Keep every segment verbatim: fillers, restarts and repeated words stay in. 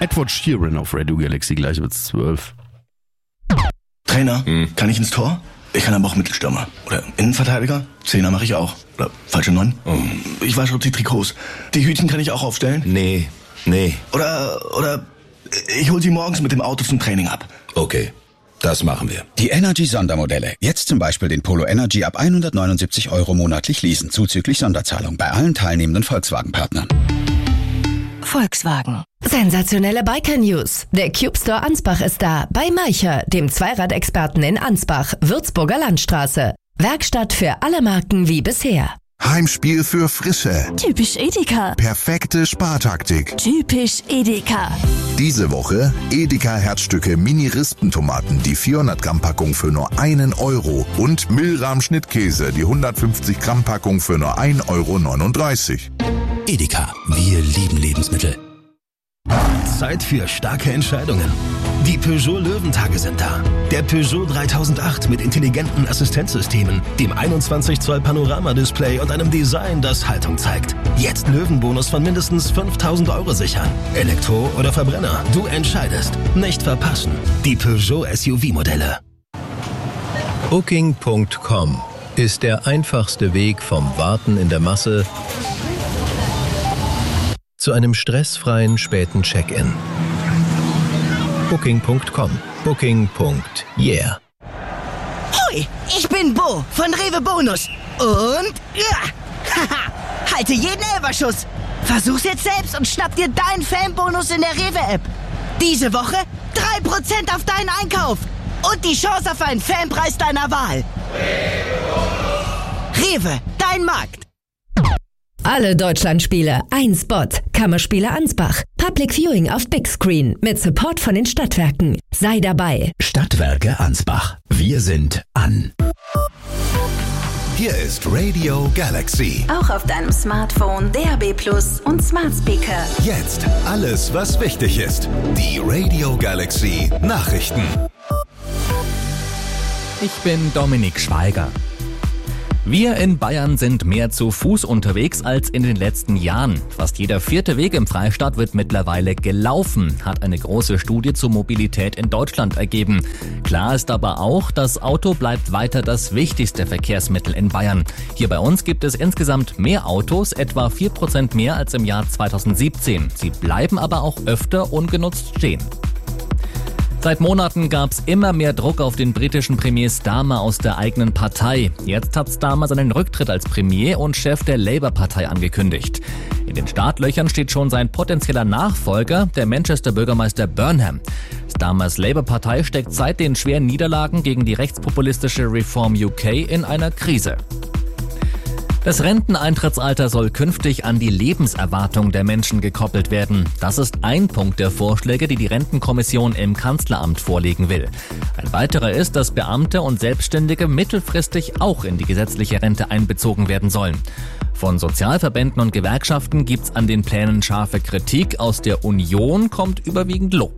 Edward Sheeran auf Radio Galaxy, gleich wird's zwölf. Trainer, hm. kann ich ins Tor? Ich kann aber auch Mittelstürmer. Oder Innenverteidiger? Zehner mache ich auch. Oder falsche Neun? Oh. Ich wasche die Trikots. Die Hütchen kann ich auch aufstellen? Nee, nee. Oder, oder ich hol sie morgens mit dem Auto zum Training ab. Okay, das machen wir. Die Energy-Sondermodelle. Jetzt zum Beispiel den Polo Energy ab hundertneunundsiebzig Euro monatlich leasen, zuzüglich Sonderzahlung bei allen teilnehmenden Volkswagen-Partnern. Volkswagen. Sensationelle Biker-News. Der Cube Store Ansbach ist da. Bei Meicher, dem Zweiradexperten in Ansbach, Würzburger Landstraße. Werkstatt für alle Marken wie bisher. Heimspiel für Frische. Typisch Edeka. Perfekte Spartaktik. Typisch Edeka. Diese Woche Edeka Herzstücke Mini-Rispentomaten, die vierhundert Gramm Packung für nur einen Euro. Und Milram Schnittkäse, die hundertfünfzig Gramm Packung für nur ein Euro neununddreißig. Edeka, wir lieben Lebensmittel. Zeit für starke Entscheidungen. Die Peugeot Löwentage sind da. Der Peugeot dreitausendacht mit intelligenten Assistenzsystemen, dem einundzwanzig Zoll Panoramadisplay und einem Design, das Haltung zeigt. Jetzt Löwenbonus von mindestens fünftausend Euro sichern. Elektro oder Verbrenner, du entscheidest. Nicht verpassen. Die Peugeot S U V-Modelle. Booking Punkt com ist der einfachste Weg vom Warten in der Masse zu einem stressfreien späten Check-in. Booking Punkt com. Booking. Yeah. Hoi, ich bin Bo von Rewe Bonus. Und ja, haha, halte jeden Elferschuss. Versuch's jetzt selbst und schnapp dir deinen Fanbonus in der Rewe-App. Diese Woche drei Prozent auf deinen Einkauf und die Chance auf einen Fanpreis deiner Wahl. Rewe, dein Markt. Alle Deutschlandspiele, ein Spot. Kammerspiele Ansbach. Public Viewing auf Big Screen mit Support von den Stadtwerken. Sei dabei. Stadtwerke Ansbach. Wir sind an. Hier ist Radio Galaxy. Auch auf deinem Smartphone, D A B Plus und Smart Speaker. Jetzt alles, was wichtig ist. Die Radio Galaxy Nachrichten. Ich bin Dominik Schweiger. Wir in Bayern sind mehr zu Fuß unterwegs als in den letzten Jahren. Fast jeder vierte Weg im Freistaat wird mittlerweile gelaufen, hat eine große Studie zur Mobilität in Deutschland ergeben. Klar ist aber auch, das Auto bleibt weiter das wichtigste Verkehrsmittel in Bayern. Hier bei uns gibt es insgesamt mehr Autos, etwa vier Prozent mehr als im Jahr zweitausendsiebzehn. Sie bleiben aber auch öfter ungenutzt stehen. Seit Monaten gab's immer mehr Druck auf den britischen Premier Starmer aus der eigenen Partei. Jetzt hat Starmer seinen Rücktritt als Premier und Chef der Labour-Partei angekündigt. In den Startlöchern steht schon sein potenzieller Nachfolger, der Manchester-Bürgermeister Burnham. Starmers Labour-Partei steckt seit den schweren Niederlagen gegen die rechtspopulistische Reform U K in einer Krise. Das Renteneintrittsalter soll künftig an die Lebenserwartung der Menschen gekoppelt werden. Das ist ein Punkt der Vorschläge, die die Rentenkommission im Kanzleramt vorlegen will. Ein weiterer ist, dass Beamte und Selbstständige mittelfristig auch in die gesetzliche Rente einbezogen werden sollen. Von Sozialverbänden und Gewerkschaften gibt's an den Plänen scharfe Kritik. Aus der Union kommt überwiegend Lob.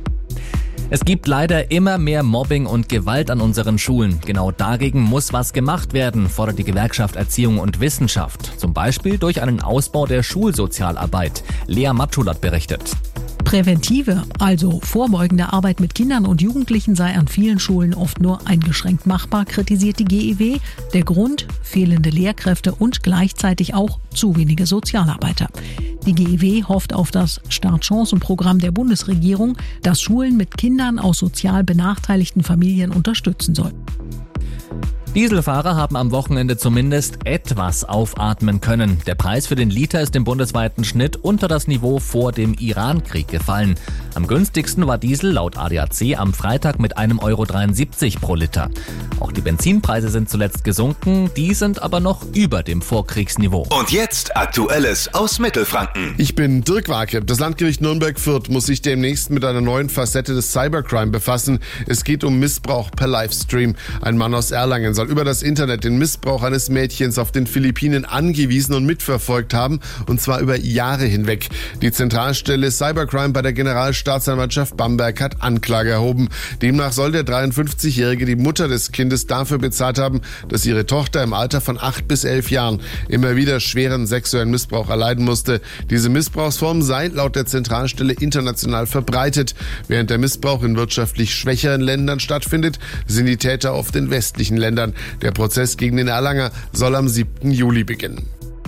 Es gibt leider immer mehr Mobbing und Gewalt an unseren Schulen. Genau dagegen muss was gemacht werden, fordert die Gewerkschaft Erziehung und Wissenschaft. Zum Beispiel durch einen Ausbau der Schulsozialarbeit. Lea Matschulat berichtet. Präventive, also vorbeugende Arbeit mit Kindern und Jugendlichen sei an vielen Schulen oft nur eingeschränkt machbar, kritisiert die G E W. Der Grund? Fehlende Lehrkräfte und gleichzeitig auch zu wenige Sozialarbeiter. Die G E W hofft auf das Startchancenprogramm der Bundesregierung, das Schulen mit Kindern aus sozial benachteiligten Familien unterstützen soll. Dieselfahrer haben am Wochenende zumindest etwas aufatmen können. Der Preis für den Liter ist im bundesweiten Schnitt unter das Niveau vor dem Iran-Krieg gefallen. Am günstigsten war Diesel laut A D A C am Freitag mit einem Euro dreiundsiebzig pro Liter. Auch die Benzinpreise sind zuletzt gesunken, die sind aber noch über dem Vorkriegsniveau. Und jetzt Aktuelles aus Mittelfranken. Ich bin Dirk Warke. Das Landgericht Nürnberg-Fürth muss sich demnächst mit einer neuen Facette des Cybercrime befassen. Es geht um Missbrauch per Livestream. Ein Mann aus Erlangen soll soll über das Internet den Missbrauch eines Mädchens auf den Philippinen angewiesen und mitverfolgt haben, und zwar über Jahre hinweg. Die Zentralstelle Cybercrime bei der Generalstaatsanwaltschaft Bamberg hat Anklage erhoben. Demnach soll der dreiundfünfzigjährige die Mutter des Kindes dafür bezahlt haben, dass ihre Tochter im Alter von acht bis elf Jahren immer wieder schweren sexuellen Missbrauch erleiden musste. Diese Missbrauchsform sei laut der Zentralstelle international verbreitet. Während der Missbrauch in wirtschaftlich schwächeren Ländern stattfindet, sind die Täter oft in westlichen Ländern. Der Prozess gegen den Erlanger soll am siebten Juli beginnen.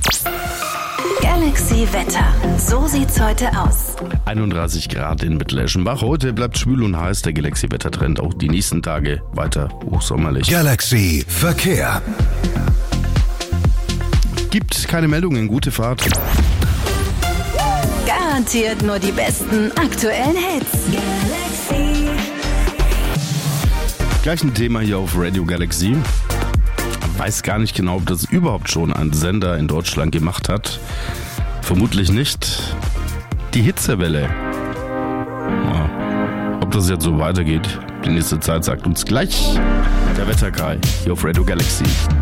Galaxy Wetter. So sieht's heute aus. einunddreißig Grad in Mittel-Eschenbach. Heute bleibt schwül und heiß. Der Galaxy Wettertrend auch die nächsten Tage weiter hochsommerlich. Galaxy Verkehr. Gibt keine Meldungen. Gute Fahrt. Garantiert nur die besten aktuellen Hits. Galaxy. Gleich ein Thema hier auf Radio Galaxy. Weiß gar nicht genau, ob das überhaupt schon ein Sender in Deutschland gemacht hat. Vermutlich nicht. Die Hitzewelle. Ja. Ob das jetzt so weitergeht, die nächste Zeit sagt uns gleich der Wetterkai hier auf Radio Galaxy.